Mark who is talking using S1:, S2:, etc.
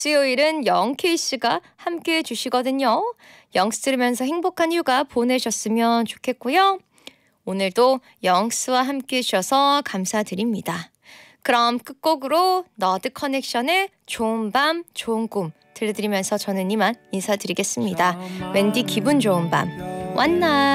S1: 수요일은 영케이씨가 함께해 주시거든요. 영스 들으면서 행복한 휴가 보내셨으면 좋겠고요. 오늘도 영스와 함께해 주셔서 감사드립니다. 그럼 끝곡으로 너드 커넥션의 좋은 밤 좋은 꿈 들려드리면서 저는 이만 인사드리겠습니다. 웬디 기분 좋은 밤 완나.